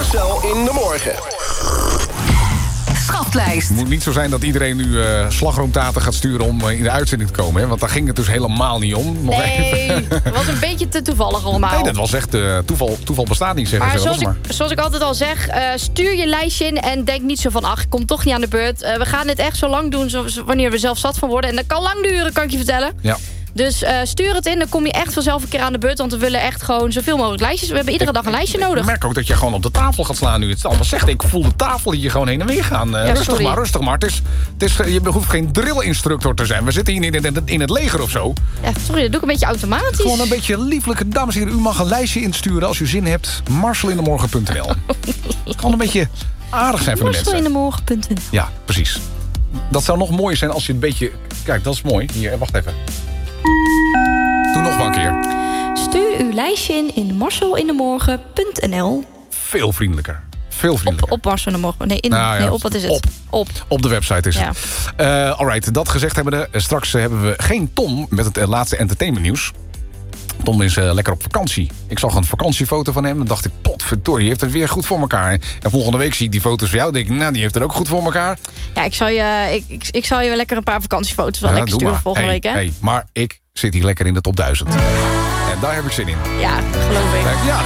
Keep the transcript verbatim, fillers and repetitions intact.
Marcel in de morgen. Schatklijst. Het moet niet zo zijn dat iedereen nu uh, slagroomtaten gaat sturen om uh, in de uitzending te komen. Hè? Want daar ging het dus helemaal niet om. Nog nee, even. Het was een beetje te toevallig allemaal. Nee, dat was echt uh, toeval. Toeval bestaat niet, zeggen maar ze zoals, maar. ik, zoals ik altijd al zeg, uh, stuur je lijstje in en denk niet zo van, ach, ik kom toch niet aan de beurt. Uh, we gaan dit echt zo lang doen, zo, wanneer we zelf zat van worden. En dat kan lang duren, kan ik je vertellen. Ja. Dus uh, stuur het in, dan kom je echt vanzelf een keer aan de beurt. Want we willen echt gewoon zoveel mogelijk lijstjes. We hebben iedere dag een lijstje nodig. Ik merk ook dat je gewoon op de tafel gaat slaan nu. Het allemaal zegt, ik voel de tafel hier gewoon heen en weer gaan. Uh, ja, rustig sorry. maar, rustig maar. Het is, het is, je hoeft geen drillinstructor te zijn. We zitten hier in, in, in het leger of zo. Ja, sorry, dat doe ik een beetje automatisch. Gewoon een beetje lieflijke. Dames en heren, u mag een lijstje insturen als u zin hebt. marcel in de morgen punt n l. Gewoon een beetje aardig zijn voor de mensen. marcel in de morgen punt n l. Ja, precies. Dat zou nog mooier zijn als je een beetje... Kijk, dat is mooi. Hier, wacht even. Doe nog maar een keer. Stuur uw lijstje in in marcel in de morgen punt n l. Veel vriendelijker. Veel vriendelijker. Op, op Marcel in de morgen. Nee, in, Nou ja, nee, op wat is het? Op. Op. Op de website is Ja. het. Uh, alright, dat gezegd hebben we. Straks uh, hebben we geen Tom met het uh, laatste entertainmentnieuws. Tom is uh, lekker op vakantie. Ik zag een vakantiefoto van hem en dacht ik, potverdorie, die heeft het weer goed voor elkaar. En volgende week zie ik die foto's van jou, denk ik, nou, die heeft het ook goed voor elkaar. Ja, ik zal je, ik, ik, ik zal je wel lekker een paar vakantiefoto's wel Ja, lekker doe sturen maar. volgende hey, week, hè? Hey, maar ik zit hier lekker in de top duizend. En daar heb ik zin in. Ja, dat geloof ik. Ja,